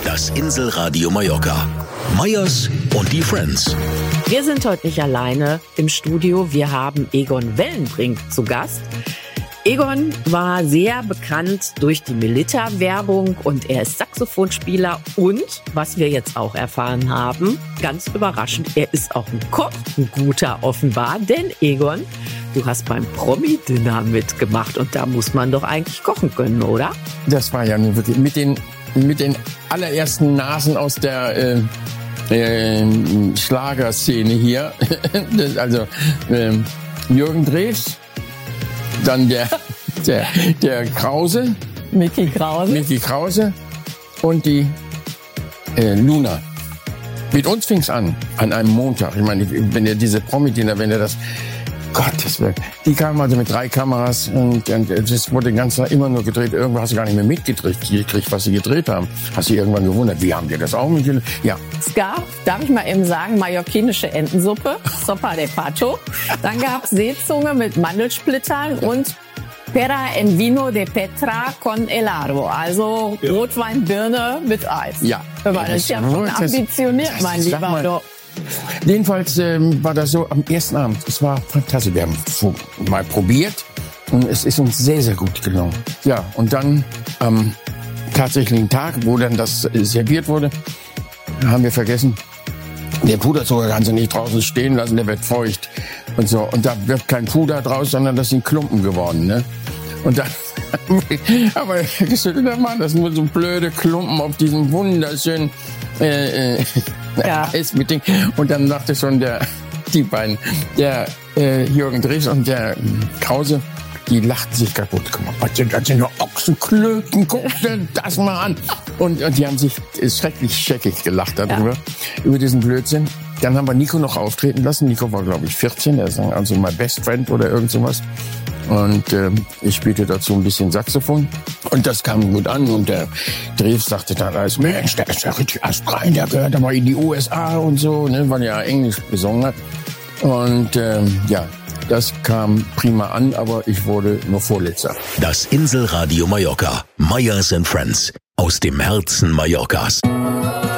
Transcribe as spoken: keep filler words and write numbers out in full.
Das Inselradio Mallorca. Meyers und die Friends. Wir sind heute nicht alleine im Studio. Wir haben Egon Wellenbrink zu Gast. Egon war sehr bekannt durch die Melitta-Werbung und er ist Saxophonspieler und, was wir jetzt auch erfahren haben, ganz überraschend, er ist auch ein Koch, ein guter offenbar, denn Egon, du hast beim Promi-Dinner mitgemacht und da muss man doch eigentlich kochen können, oder? Das war ja nun wirklich mit den, mit den allerersten Nasen aus der äh, äh, Schlagerszene hier, also äh, Jürgen Drews, dann der, der, der Krause. Micky Krause. Micky Krause und die äh, Luna. Mit uns fing's an, an einem Montag. Ich meine, wenn ihr diese Promi-Dinner, wenn ihr das, Gottes Willen, die kamen also mit drei Kameras und, und das wurde den ganzen Tag immer nur gedreht. Irgendwo hast du gar nicht mehr mitgekriegt, was sie gedreht haben. Hast du irgendwann gewundert, wie haben die das auch mitgekriegt? Ja. Es gab, darf ich mal eben sagen, mallorquinische Entensuppe, Sopa de Pato. Dann gab's Seezunge mit Mandelsplittern und Pera en Vino de Petra con helado, also ja. Rotweinbirne mit Eis. Ja. Das ist ja schon ambitioniert, das, mein Lieber. Mal, jedenfalls ähm, war das so am ersten Abend. Es war fantastisch. Wir haben mal probiert und es ist uns sehr, sehr gut gelungen. Ja, und dann am tatsächlichen Tag, wo dann das äh, serviert wurde, haben wir vergessen, der Puderzucker kannst du nicht draußen stehen lassen, der wird feucht und so. Und da wird kein Puder draus, sondern das sind Klumpen geworden, ne? Und dann, aber da waren das nur so blöde Klumpen auf diesem wunderschönen äh, äh, ja. Essmitting. Und dann dachte schon der, die beiden, der äh, Jürgen Drews und der äh, Krause, die lachten sich kaputt. Guck mal, was sind das denn nur Ochsenklöten? Guck dir das mal an. Und, und die haben sich schrecklich scheckig gelacht darüber, ja. über diesen Blödsinn. Dann haben wir Nico noch auftreten lassen. Nico war, glaube ich, vierzehn. Er ist also mein Best Friend oder irgend sowas. Und äh, ich spielte dazu ein bisschen Saxophon. Und das kam gut an. Und der Drews sagte dann alles, Mensch, der ist ja richtig astrein, der gehört aber in die U S A und so, ne, weil er ja Englisch gesungen hat. Und ähm, ja, das kam prima an, aber ich wurde nur Vorletzter. Das Inselradio Mallorca. Meyers and Friends. Aus dem Herzen Mallorcas.